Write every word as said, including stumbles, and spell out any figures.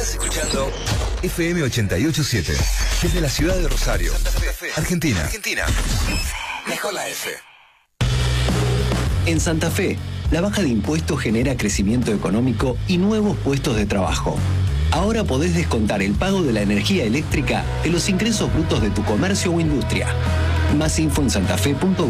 Estás escuchando F M ochenta y ocho punto siete desde la ciudad de Rosario, Santa Fe, Argentina. Argentina. Mejor la F. En Santa Fe, la baja de impuestos genera crecimiento económico y nuevos puestos de trabajo. Ahora podés descontar el pago de la energía eléctrica de los ingresos brutos de tu comercio o industria. Más info en santafe punto